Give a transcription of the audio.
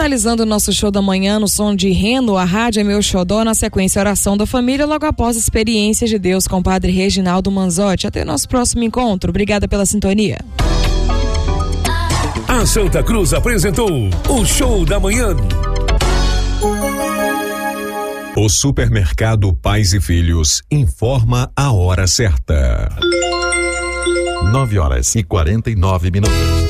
finalizando o nosso show da manhã no som de Reno, a rádio é meu xodó, na sequência oração da família, logo após experiências de Deus com o padre Reginaldo Manzotti. Até o nosso próximo encontro. Obrigada pela sintonia. A Santa Cruz apresentou o show da manhã. O supermercado Pais e Filhos informa a hora certa. 9h49.